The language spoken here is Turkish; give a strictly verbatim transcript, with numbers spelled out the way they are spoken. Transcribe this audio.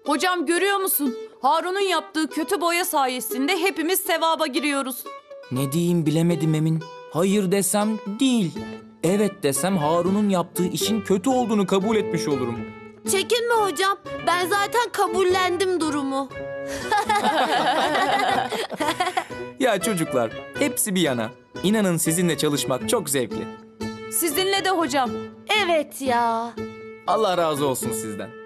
Hocam görüyor musun? Harun'un yaptığı kötü boya sayesinde hepimiz sevaba giriyoruz. Ne diyeyim bilemedim Emin. Hayır desem değil. Evet desem Harun'un yaptığı işin kötü olduğunu kabul etmiş olurum. Çekinme hocam. Ben zaten kabullendim durumu. Ya çocuklar, hepsi bir yana. İnanın sizinle çalışmak çok zevkli. Sizinle de hocam. Evet ya. Allah razı olsun sizden.